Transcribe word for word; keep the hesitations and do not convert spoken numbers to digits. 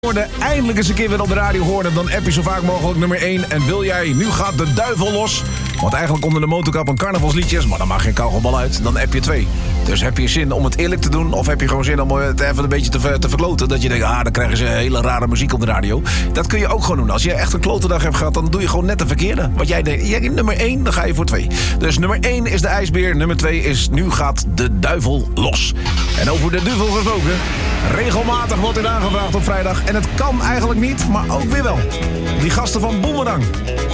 hoorde eindelijk eens een keer weer op de radio horen, dan app je zo vaak mogelijk nummer één. En wil jij, nu gaat de duivel los. Want eigenlijk onder de motorkap een carnavalsliedjes, maar dan mag geen kauwgombal uit, dan app je twee. Dus heb je zin om het eerlijk te doen, of heb je gewoon zin om het even een beetje te, ver, te verkloten? Dat je denkt, ah, dan krijgen ze hele rare muziek op de radio. Dat kun je ook gewoon doen. Als je echt een klotendag hebt gehad, dan doe je gewoon net de verkeerde. Want jij denkt, jij, nummer één, dan ga je voor twee. Dus nummer één is de ijsbeer, nummer twee is nu gaat de duivel los. En over de duivel gesproken, regelmatig wordt dit aangevraagd op vrijdag. En het kan eigenlijk niet, maar ook weer wel. Die gasten van Boemerang.